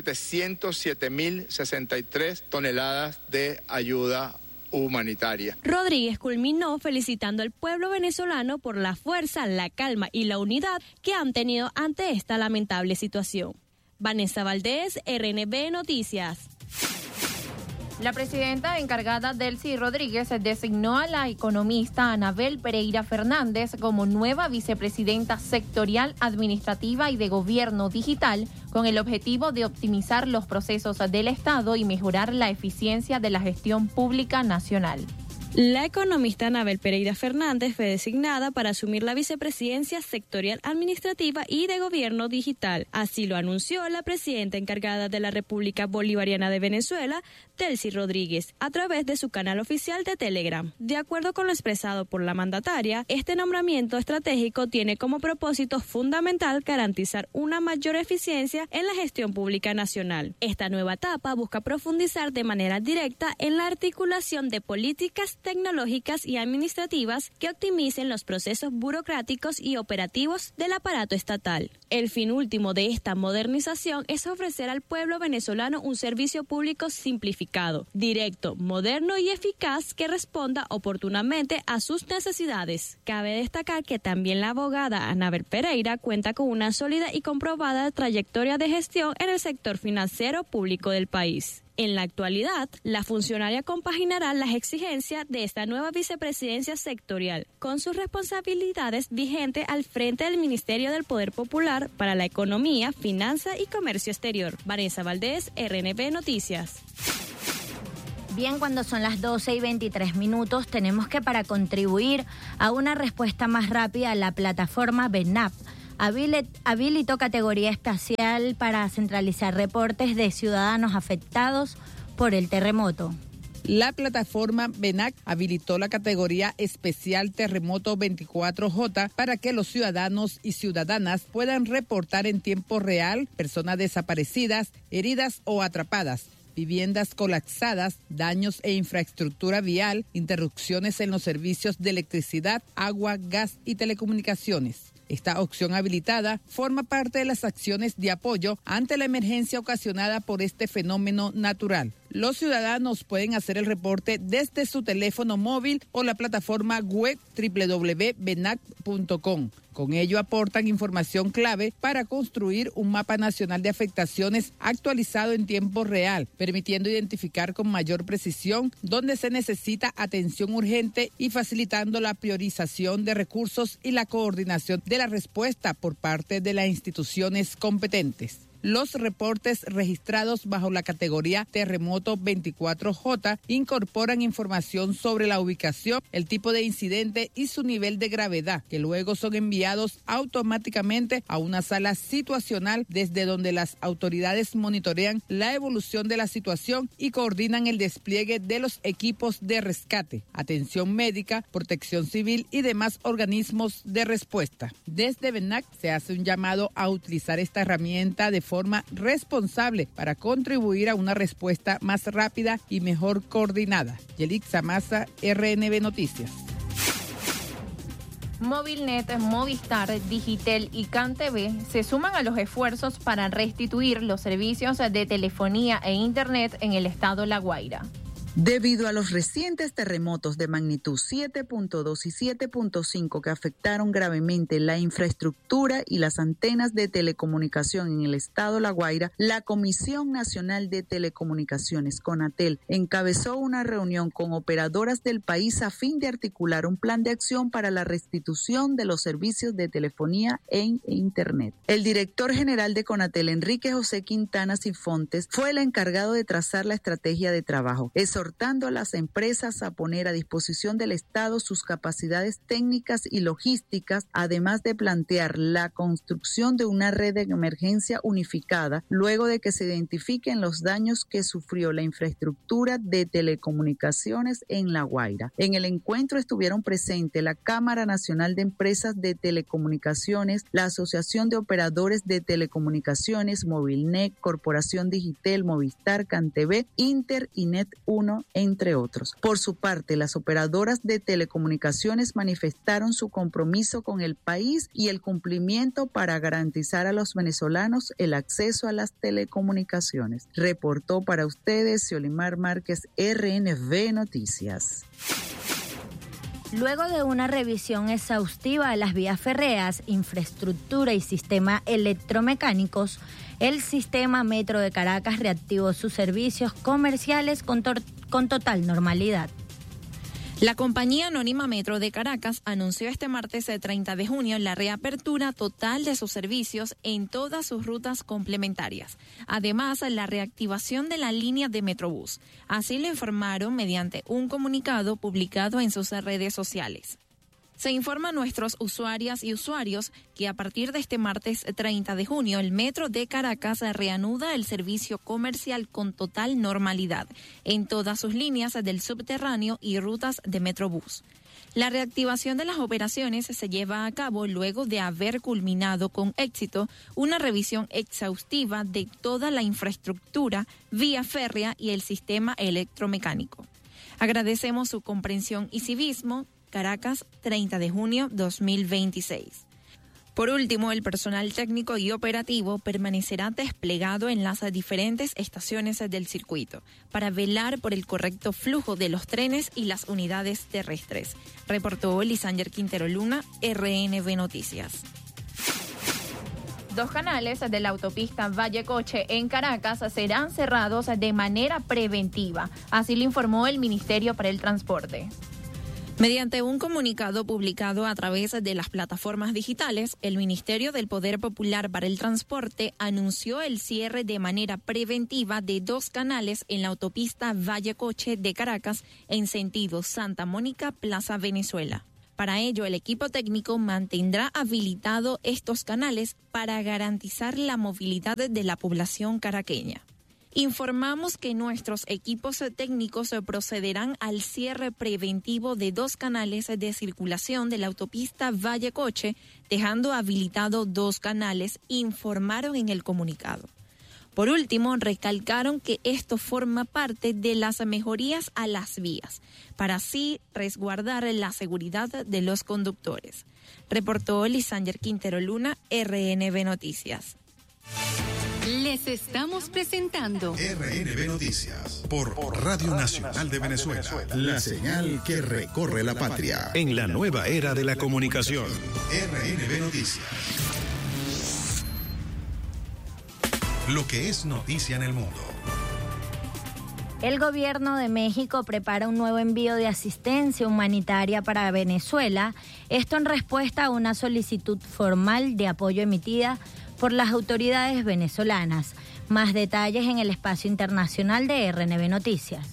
S13: 707.063 toneladas de ayuda humanitaria.
S14: Rodríguez culminó felicitando al pueblo venezolano por la fuerza, la calma y la unidad que han tenido ante esta lamentable situación. Vanessa Valdés, RNB Noticias.
S7: La presidenta encargada Delcy Rodríguez designó a la economista Anabel Pereira Fernández como nueva vicepresidenta sectorial administrativa y de gobierno digital, con el objetivo de optimizar los procesos del Estado y mejorar la eficiencia de la gestión pública nacional.
S14: La economista Anabel Pereira Fernández fue designada para asumir la vicepresidencia sectorial administrativa y de gobierno digital. Así lo anunció la presidenta encargada de la República Bolivariana de Venezuela, Delcy Rodríguez, a través de su canal oficial de Telegram. De acuerdo con lo expresado por la mandataria, este nombramiento estratégico tiene como propósito fundamental garantizar una mayor eficiencia en la gestión pública nacional. Esta nueva etapa busca profundizar de manera directa en la articulación de políticas tecnológicas y administrativas que optimicen los procesos burocráticos y operativos del aparato estatal. El fin último de esta modernización es ofrecer al pueblo venezolano un servicio público simplificado, directo, moderno y eficaz que responda oportunamente a sus necesidades. Cabe destacar que también la abogada Anabel Pereira cuenta con una sólida y comprobada trayectoria de gestión en el sector financiero público del país. En la actualidad, la funcionaria compaginará las exigencias de esta nueva vicepresidencia sectorial con sus responsabilidades vigentes al frente del Ministerio del Poder Popular para la Economía, Finanza y Comercio Exterior. Vanessa Valdés, RNB Noticias.
S15: Bien, cuando son las 12:23, tenemos que para contribuir a una respuesta más rápida, la plataforma BENAP habilitó categoría especial para centralizar reportes de ciudadanos afectados por el terremoto.
S16: La plataforma BENAC habilitó la categoría especial Terremoto 24J para que los ciudadanos y ciudadanas puedan reportar en tiempo real personas desaparecidas, heridas o atrapadas, viviendas colapsadas, daños e infraestructura vial, interrupciones en los servicios de electricidad, agua, gas y telecomunicaciones. Esta opción habilitada forma parte de las acciones de apoyo ante la emergencia ocasionada por este fenómeno natural. Los ciudadanos pueden hacer el reporte desde su teléfono móvil o la plataforma web www.benac.com. Con ello aportan información clave para construir un mapa nacional de afectaciones actualizado en tiempo real, permitiendo identificar con mayor precisión dónde se necesita atención urgente y facilitando la priorización de recursos y la coordinación de la respuesta por parte de las instituciones competentes. Los reportes registrados bajo la categoría Terremoto 24J incorporan información sobre la ubicación, el tipo de incidente y su nivel de gravedad, que luego son enviados automáticamente a una sala situacional desde donde las autoridades monitorean la evolución de la situación y coordinan el despliegue de los equipos de rescate, atención médica, protección civil y demás organismos de respuesta. Desde BENAC se hace un llamado a utilizar esta herramienta de forma responsable para contribuir a una respuesta más rápida y mejor coordinada. Yelixa Maza, RNB Noticias.
S7: Movilnet, Movistar, Digitel y CanTV se suman a los esfuerzos para restituir los servicios de telefonía e internet en el estado La Guaira.
S17: Debido a los recientes terremotos de magnitud 7.2 y 7.5 que afectaron gravemente la infraestructura y las antenas de telecomunicación en el estado La Guaira, la Comisión Nacional de Telecomunicaciones, CONATEL, encabezó una reunión con operadoras del país a fin de articular un plan de acción para la restitución de los servicios de telefonía e internet. El director general de CONATEL, Enrique José Quintana Cifontes, fue el encargado de trazar la estrategia de trabajo, exhortando a las empresas a poner a disposición del Estado sus capacidades técnicas y logísticas, además de plantear la construcción de una red de emergencia unificada, luego de que se identifiquen los daños que sufrió la infraestructura de telecomunicaciones en La Guaira. En el encuentro estuvieron presentes la Cámara Nacional de Empresas de Telecomunicaciones, la Asociación de Operadores de Telecomunicaciones, Movilnet, Corporación Digitel, Movistar, CanTV, Inter y Net1, entre otros. Por su parte, las operadoras de telecomunicaciones manifestaron su compromiso con el país y el cumplimiento para garantizar a los venezolanos el acceso a las telecomunicaciones. Reportó para ustedes Xiolimar Márquez, RNB Noticias.
S15: Luego de una revisión exhaustiva de las vías férreas, infraestructura y sistemas electromecánicos, el sistema Metro de Caracas reactivó sus servicios comerciales con total normalidad.
S7: La compañía anónima Metro de Caracas anunció este martes 30 de junio la reapertura total de sus servicios en todas sus rutas complementarias. Además, la reactivación de la línea de Metrobús. Así lo informaron mediante un comunicado publicado en sus redes sociales. Se informa a nuestros usuarias y usuarios que a partir de este martes 30 de junio el Metro de Caracas reanuda el servicio comercial con total normalidad en todas sus líneas del subterráneo y rutas de Metrobús. La reactivación de las operaciones se lleva a cabo luego de haber culminado con éxito una revisión exhaustiva de toda la infraestructura, vía férrea y el sistema electromecánico. Agradecemos su comprensión y civismo. Caracas, 30 de junio 2026. Por último, el personal técnico y operativo permanecerá desplegado en las diferentes estaciones del circuito para velar por el correcto flujo de los trenes y las unidades terrestres, reportó Lisander Quintero Luna, RNB Noticias. 2 canales de la autopista Vallecoche en Caracas serán cerrados de manera preventiva, así lo informó el Ministerio para el Transporte. Mediante un comunicado publicado a través de las plataformas digitales, el Ministerio del Poder Popular para el Transporte anunció el cierre de manera preventiva de 2 canales en la autopista Vallecoche de Caracas en sentido Santa Mónica-Plaza Venezuela. Para ello, el equipo técnico mantendrá habilitados estos canales para garantizar la movilidad de la población caraqueña. Informamos que nuestros equipos técnicos procederán al cierre preventivo de 2 canales de circulación de la autopista Vallecoche, dejando habilitados 2 canales, informaron en el comunicado. Por último, recalcaron que esto forma parte de las mejorías a las vías, para así resguardar la seguridad de los conductores. Reportó Lisander Quintero Luna, RNB Noticias.
S6: Les estamos presentando
S4: RNB Noticias por Radio Nacional de Venezuela, la señal que recorre la patria en la nueva era de la comunicación. RNB Noticias. Lo que es noticia en el mundo.
S15: El gobierno de México prepara un nuevo envío de asistencia humanitaria para Venezuela, esto en respuesta a una solicitud formal de apoyo emitida por las autoridades venezolanas. Más detalles en el espacio internacional de RNB Noticias.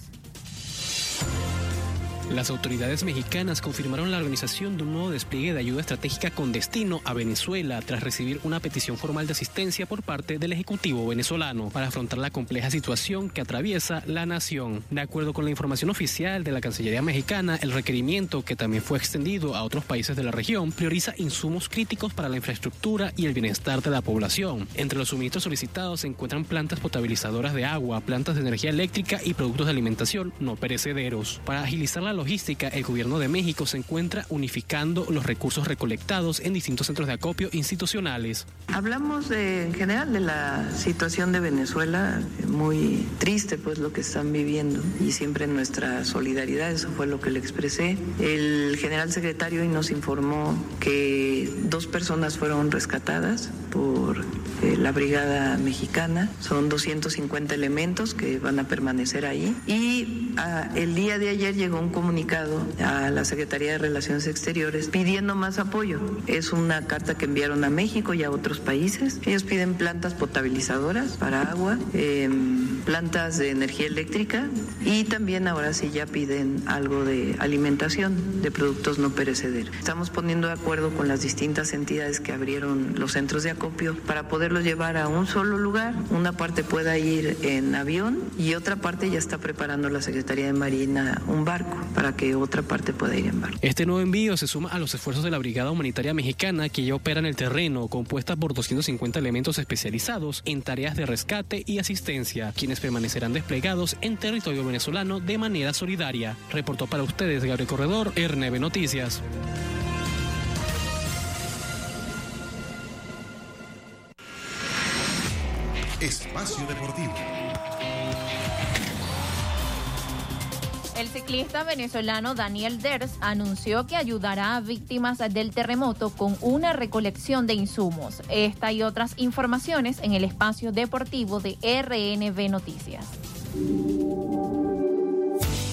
S12: Las autoridades mexicanas confirmaron la organización de un nuevo despliegue de ayuda estratégica con destino a Venezuela tras recibir una petición formal de asistencia por parte del Ejecutivo venezolano para afrontar la compleja situación que atraviesa la nación. De acuerdo con la información oficial de la Cancillería mexicana, el requerimiento, que también fue extendido a otros países de la región, prioriza insumos críticos para la infraestructura y el bienestar de la población. Entre los suministros solicitados se encuentran plantas potabilizadoras de agua, plantas de energía eléctrica y productos de alimentación no perecederos. Para agilizar la logística, el gobierno de México se encuentra unificando los recursos recolectados en distintos centros de acopio institucionales.
S18: Hablamos en general de la situación de Venezuela, muy triste pues lo que están viviendo y siempre nuestra solidaridad, eso fue lo que le expresé. El general secretario hoy nos informó que 2 personas fueron rescatadas por la brigada mexicana, son 250 elementos que van a permanecer ahí y el día de ayer llegó un comunicado a la Secretaría de Relaciones Exteriores pidiendo más apoyo. Es una carta que enviaron a México y a otros países. Ellos piden plantas potabilizadoras para agua, plantas de energía eléctrica y también ahora sí ya piden algo de alimentación, de productos no perecederos. Estamos poniendo de acuerdo con las distintas entidades que abrieron los centros de acopio para poderlos llevar a un solo lugar. Una parte pueda ir en avión y otra parte ya está preparando la Secretaría de Marina un barco para que otra parte pueda ir en barco.
S12: Este nuevo envío se suma a los esfuerzos de la Brigada Humanitaria Mexicana, que ya opera en el terreno, compuesta por 250 elementos especializados en tareas de rescate y asistencia, quienes permanecerán desplegados en territorio venezolano de manera solidaria. Reportó para ustedes Gabriel Corredor, RNB Noticias.
S4: Espacio Deportivo.
S7: El ciclista venezolano Daniel Ders anunció que ayudará a víctimas del terremoto con una recolección de insumos. Esta y otras informaciones en el espacio deportivo de RNB Noticias.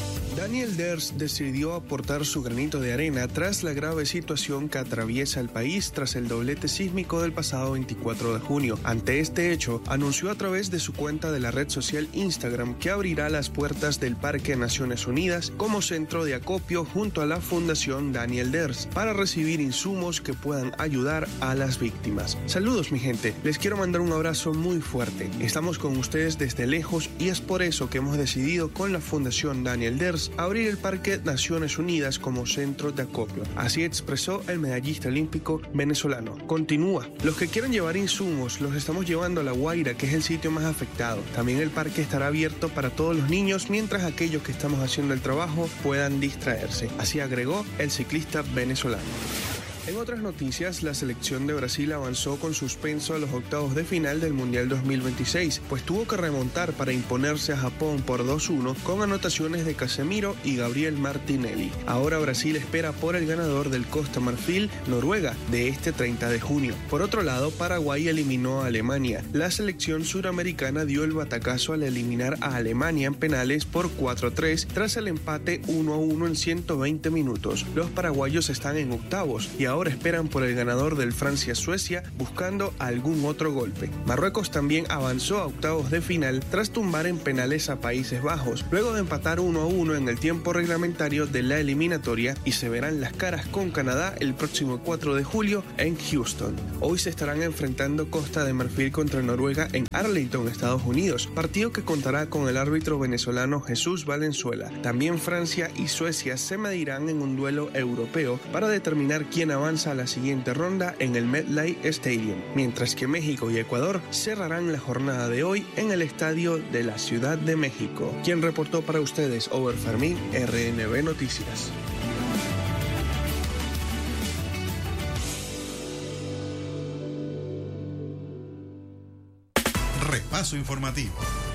S19: Daniel Ders decidió aportar su granito de arena tras la grave situación que atraviesa el país tras el doblete sísmico del pasado 24 de junio. Ante este hecho, anunció a través de su cuenta de la red social Instagram que abrirá las puertas del Parque Naciones Unidas como centro de acopio junto a la Fundación Daniel Ders para recibir insumos que puedan ayudar a las víctimas. Saludos, mi gente, les quiero mandar un abrazo muy fuerte. Estamos con ustedes desde lejos y es por eso que hemos decidido con la Fundación Daniel Ders abrir el Parque Naciones Unidas como centro de acopio. Así expresó el medallista olímpico venezolano. Continúa. Los que quieran llevar insumos los estamos llevando a La Guaira, que es el sitio más afectado. También el parque estará abierto para todos los niños, mientras aquellos que estamos haciendo el trabajo puedan distraerse. Así agregó el ciclista venezolano. En otras noticias, la selección de Brasil avanzó con suspenso a los octavos de final del Mundial 2026, pues tuvo que remontar para imponerse a Japón por 2-1 con anotaciones de Casemiro y Gabriel Martinelli. Ahora Brasil espera por el ganador del Costa Marfil, Noruega, de este 30 de junio. Por otro lado, Paraguay eliminó a Alemania. La selección suramericana dio el batacazo al eliminar a Alemania en penales por 4-3 tras el empate 1-1 en 120 minutos. Los paraguayos están en octavos y ahora esperan por el ganador del Francia-Suecia buscando algún otro golpe. Marruecos también avanzó a octavos de final tras tumbar en penales a Países Bajos, luego de empatar 1-1 en el tiempo reglamentario de la eliminatoria, y se verán las caras con Canadá el próximo 4 de julio en Houston. Hoy se estarán enfrentando Costa de Marfil contra Noruega en Arlington, Estados Unidos, partido que contará con el árbitro venezolano Jesús Valenzuela. También Francia y Suecia se medirán en un duelo europeo para determinar quién avanza a la siguiente ronda en el MetLife Stadium, mientras que México y Ecuador cerrarán la jornada de hoy en el estadio de la Ciudad de México. Quien reportó para ustedes, Over Fermín, RNB Noticias.
S4: Repaso informativo.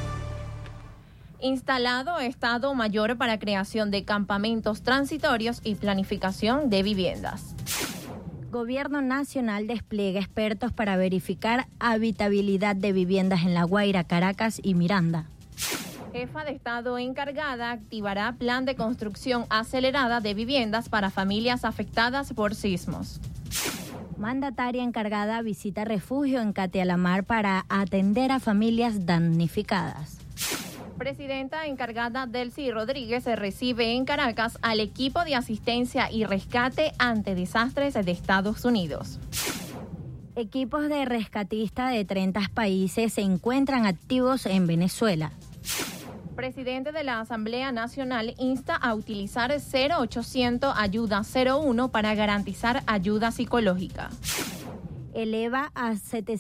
S7: Instalado Estado Mayor para creación de campamentos transitorios y planificación de viviendas.
S15: Gobierno Nacional despliega expertos para verificar habitabilidad de viviendas en La Guaira, Caracas y Miranda.
S7: Jefa de Estado encargada activará plan de construcción acelerada de viviendas para familias afectadas por sismos.
S15: Mandataria encargada visita refugio en Catealamar para atender a familias damnificadas.
S7: Presidenta encargada Delcy Rodríguez recibe en Caracas al equipo de asistencia y rescate ante desastres de Estados Unidos.
S15: Equipos de rescatistas de 30 países se encuentran activos en Venezuela.
S7: Presidente de la Asamblea Nacional insta a utilizar 0800 Ayuda 01 para garantizar ayuda psicológica.
S15: Eleva a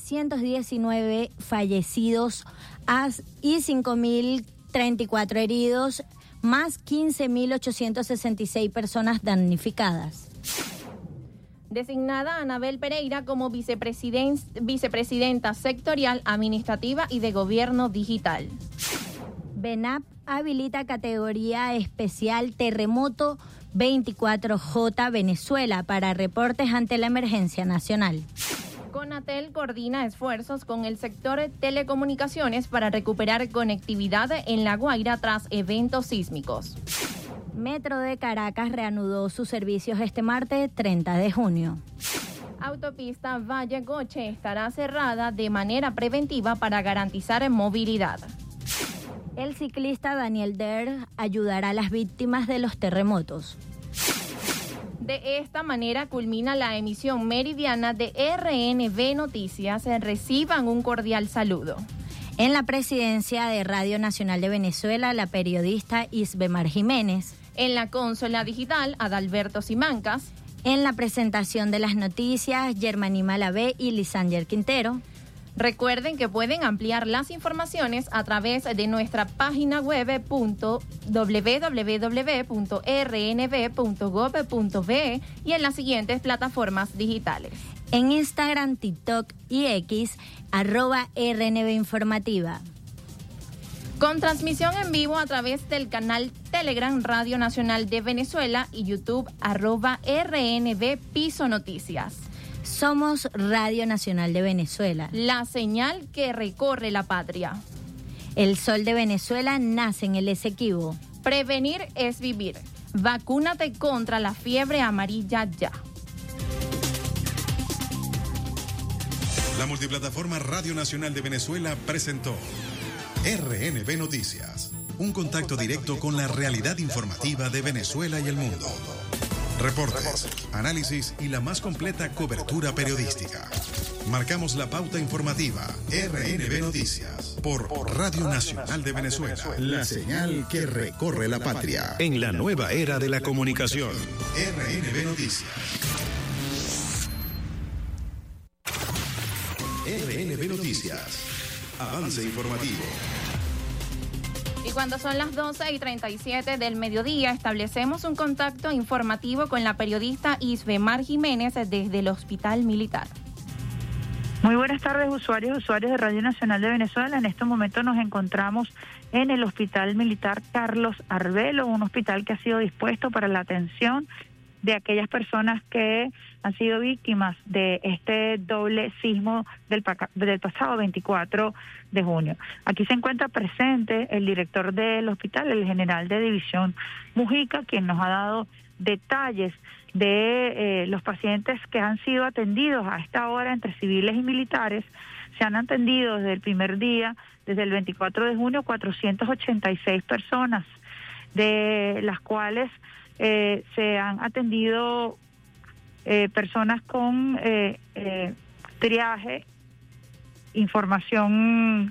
S15: 719 fallecidos y 5.034 heridos, más 15.866 personas damnificadas.
S7: Designada Anabel Pereira como vicepresidenta sectorial, administrativa y de gobierno digital.
S15: BENAP habilita categoría especial terremoto 24J Venezuela para reportes ante la emergencia nacional.
S7: Conatel coordina esfuerzos con el sector telecomunicaciones para recuperar conectividad en La Guaira tras eventos sísmicos.
S15: Metro de Caracas reanudó sus servicios este martes 30 de junio.
S7: Autopista Valle Goche estará cerrada de manera preventiva para garantizar movilidad.
S15: El ciclista Daniel Ders ayudará a las víctimas de los terremotos.
S7: De esta manera culmina la emisión meridiana de RNB Noticias. Reciban un cordial saludo.
S15: En la presidencia de Radio Nacional de Venezuela, la periodista Isbemar Jiménez.
S7: En la consola digital, Adalberto Simancas.
S15: En la presentación de las noticias, Germany Malavé y Lisander Quintero.
S7: Recuerden que pueden ampliar las informaciones a través de nuestra página web www.rnb.gov.be y en las siguientes plataformas digitales.
S15: En Instagram, TikTok y X, @RNB Informativa.
S7: Con transmisión en vivo a través del canal Telegram Radio Nacional de Venezuela y YouTube @RNB Piso Noticias.
S15: Somos Radio Nacional de Venezuela.
S7: La señal que recorre la patria.
S15: El sol de Venezuela nace en el Esequibo.
S7: Prevenir es vivir. Vacúnate contra la fiebre amarilla ya.
S4: La multiplataforma Radio Nacional de Venezuela presentó RNB Noticias, un contacto directo con la realidad informativa de Venezuela y el mundo. Reportes, análisis y la más completa cobertura periodística. Marcamos la pauta informativa. RNB Noticias por Radio Nacional de Venezuela.
S20: La señal que recorre la patria en la nueva era de la comunicación.
S4: RNB Noticias. RNB Noticias. Avance informativo.
S7: Y cuando son las 12:37 del mediodía, establecemos un contacto informativo con la periodista Isbemar Jiménez desde el Hospital Militar.
S21: Muy buenas tardes, usuarios de Radio Nacional de Venezuela. En este momento nos encontramos en el Hospital Militar Carlos Arbelo, un hospital que ha sido dispuesto para la atención de aquellas personas que han sido víctimas de este doble sismo del pasado 24 de junio. Aquí se encuentra presente el director del hospital, el general de división Mujica, quien nos ha dado detalles de los pacientes que han sido atendidos a esta hora entre civiles y militares. Se han atendido desde el primer día, desde el 24 de junio, 486 personas, de las cuales se han atendido personas con triaje, información